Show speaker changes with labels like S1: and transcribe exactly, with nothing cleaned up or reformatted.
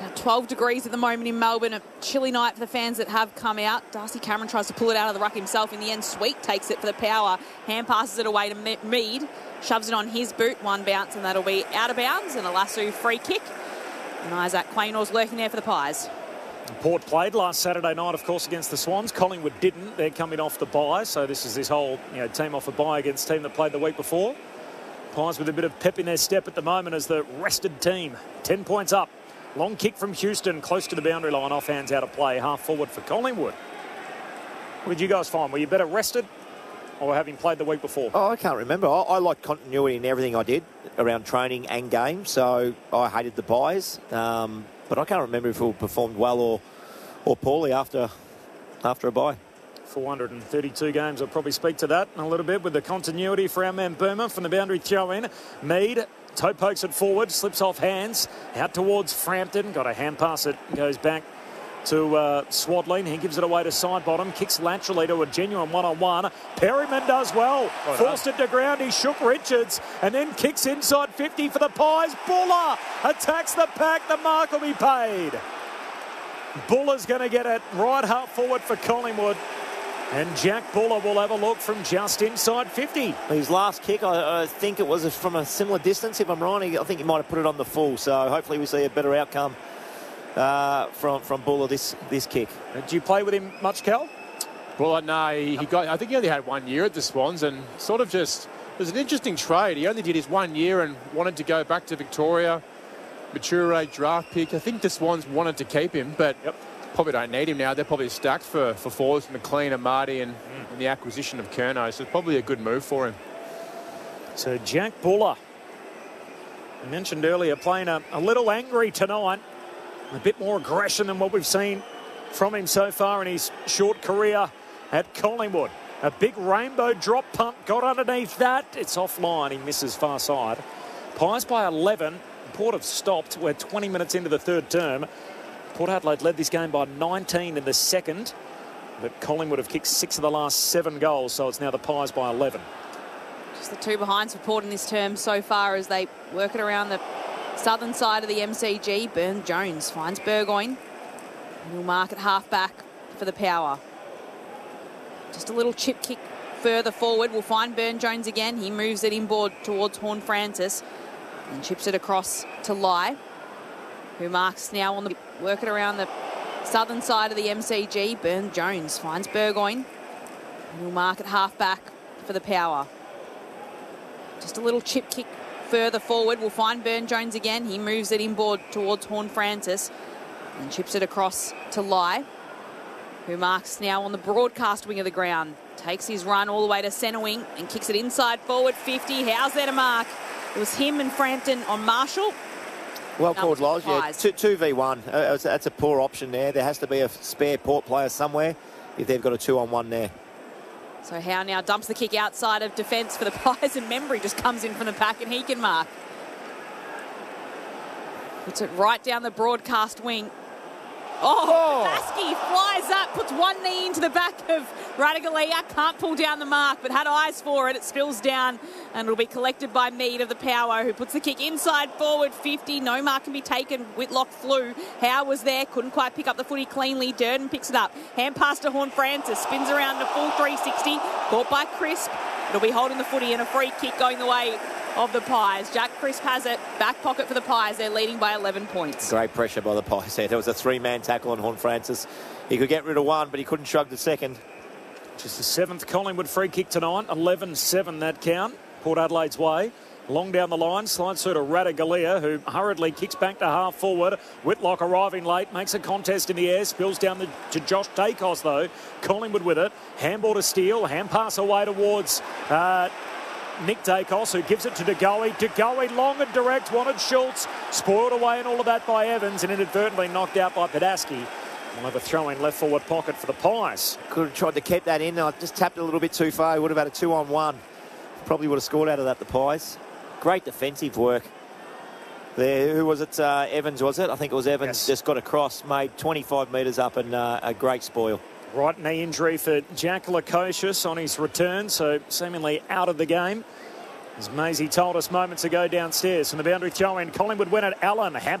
S1: twelve degrees at the moment in Melbourne. A chilly night for the fans that have come out. Darcy Cameron tries to pull it out of the ruck himself. In the end, Sweet takes it for the power. Hand passes it away to Mead. Shoves it on his boot. One bounce, and that'll be out of bounds. And a lasso free kick. And Isaac Quaynor's lurking there for the Pies.
S2: Port played last Saturday night, of course, against the Swans. Collingwood didn't. They're coming off the bye. So this is this whole you know, team off the bye against the team that played the week before. Pies with a bit of pep in their step at the moment as the rested team. Ten points up. Long kick from Houston, close to the boundary line, off hands out of play, half forward for Collingwood. What did you guys find? Were you better rested or having played the week before?
S3: Oh, I can't remember. I, I like continuity in everything I did around training and game, so I hated the buys. Um, but I can't remember if we performed well or or poorly after after a bye.
S2: four hundred thirty-two games. I'll probably speak to that in a little bit with the continuity for our man Boomer from the boundary throw-in. Mead. Toe pokes it forward, slips off hands, out towards Frampton. Got a hand pass it, goes back to uh, Swadlin. He gives it away to side bottom, kicks laterally to a genuine one-on-one. Perryman does well, oh, forced no. it to ground. He shook Richards and then kicks inside fifty for the Pies. Buller attacks the pack. The mark will be paid. Buller's going to get it right half forward for Collingwood. And Jack Buller will have a look from just inside fifty.
S3: His last kick, I, I think it was from a similar distance, if I'm right. I think he might have put it on the full. So hopefully we see a better outcome uh, from from Buller this this kick.
S2: Did you play with him much, Cal?
S4: Well, no, he, he got. I think he only had one year at the Swans, and sort of just it was an interesting trade. He only did his one year and wanted to go back to Victoria, mature age draft pick. I think the Swans wanted to keep him, but. Yep. Probably don't need him now. They're probably stacked for, for forwards, McLean and Marty, and, mm. and the acquisition of Curnow. So it's probably a good move for him.
S2: So Jack Buller, I mentioned earlier, playing a, a little angry tonight. A bit more aggression than what we've seen from him so far in his short career at Collingwood. A big rainbow drop punt got underneath that. It's offline. He misses far side. Pies by eleven. Port have stopped. We're twenty minutes into the third term. Port Adelaide led this game by nineteen in the second, but Collingwood have kicked six of the last seven goals, so it's now the Pies by eleven.
S1: Just the two behinds for Port in this term so far as they work it around the southern side of the M C G. Burn Jones finds Burgoyne. He'll mark at half-back for the power. Just a little chip kick further forward. We'll find Burn Jones again. He moves it inboard towards Horne-Francis and chips it across to Lai, who marks now on the work it around the southern side of the M C G. Burn Jones finds Burgoyne. He'll mark at half-back for the power. Just a little chip kick further forward. We'll find Burn Jones again. He moves it inboard towards Horne-Francis and chips it across to Lai, who marks now on the broadcast wing of the ground. Takes his run all the way to centre wing and kicks it inside forward fifty. How's there to mark? It was him and Frampton on Marshall.
S3: Well called, Loz. Yeah, two v one. Uh, that's a poor option there. There has to be a spare Port player somewhere if they've got a two on one there.
S1: So Howe now dumps the kick outside of defence for the Pies, and Membry just comes in from the pack and he can mark. Puts it right down the broadcast wing. Oh, Paskey flies up, puts one knee into the back of Ratugolea. Can't pull down the mark, but had eyes for it. It spills down and it'll be collected by Mead of the Power, who puts the kick inside forward fifty. No mark can be taken. Whitlock flew. Howe was there, couldn't quite pick up the footy cleanly. Durden picks it up. Hand pass to Horne-Francis. Spins around the full three sixty. Caught by Crisp. It'll be holding the footy and a free kick going the way of the Pies. Jack Crisp has it. Back pocket for the Pies. They're leading by eleven points.
S3: Great pressure by the Pies there. There was a three-man tackle on Horne-Francis. He could get rid of one, but he couldn't shrug the second.
S2: Just the seventh Collingwood free kick tonight. eleven seven that count. Port Adelaide's way. Long down the line. Slides through to Ratugolea, who hurriedly kicks back to half forward. Whitlock arriving late. Makes a contest in the air. Spills down the, to Josh Dacos, though. Collingwood with it. Handball to Steele. Hand pass away towards Uh, Nick Dacos, who gives it to De Goey. De Goey long and direct, wanted Schultz. Spoiled away and all of that by Evans and inadvertently knocked out by Padaski. We'll have a throw in left forward pocket for the Pies.
S3: Could have tried to keep that in. I just tapped it a little bit too far. He would have had a two on one. Probably would have scored out of that, the Pies. Great defensive work there. Who was it? Uh, Evans, was it? I think it was Evans. Yes. Just got across, made twenty-five metres up and uh, a great spoil.
S2: Right knee injury for Jack Lukosius on his return, so seemingly out of the game. As Maisie told us moments ago downstairs from the boundary throw in, Collingwood win it. Allen